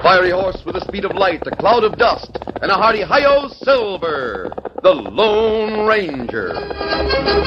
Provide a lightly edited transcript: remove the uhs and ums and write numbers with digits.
fiery horse with the speed of light, a cloud of dust, and a hearty hi-yo silver, the Lone Ranger.